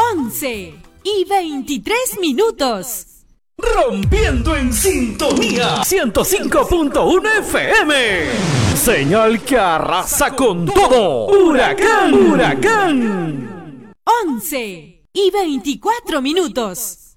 11:23. Rompiendo en sintonía 105.1 FM. Señal que arrasa con todo. Huracán, huracán. 11:24.